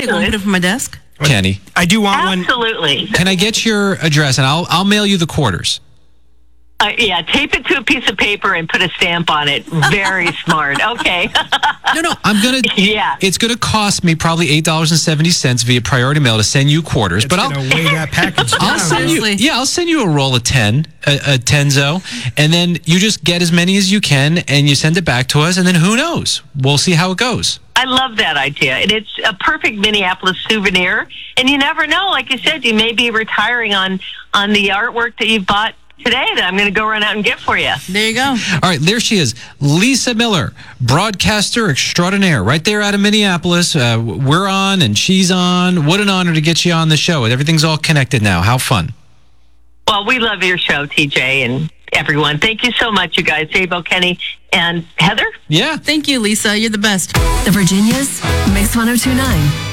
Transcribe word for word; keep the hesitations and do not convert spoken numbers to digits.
to go and put it from my desk? Kenny, I do want one. Absolutely. can I get your address and I'll I'll mail you the quarters. Uh, yeah, tape it to a piece of paper and put a stamp on it. Very smart. Okay. No, no, I'm gonna. Yeah. It's gonna cost me probably eight dollars and seventy cents via priority mail to send you quarters, It's but I'll. gonna weigh that package down. I'll send you, Seriously. yeah, I'll send you a roll of ten, a, a tenzo, and then you just get as many as you can, and you send it back to us, and then who knows? We'll see how it goes. I love that idea. And it's a perfect Minneapolis souvenir. And you never know. Like you said, you may be retiring on, on the artwork that you bought today that I'm going to go run out and get for you. There you go. All right, there she is, Lisa Miller, broadcaster extraordinaire, right there out of Minneapolis. Uh, we're on, and she's on. What an honor to get you on the show. Everything's all connected now. How fun. Well, we love your show, T J, and everyone. Thank you so much, you guys. Sabo, Kenny, and Heather. Yeah. Thank you, Lisa. You're the best. The Virginias, Mix ten twenty-nine.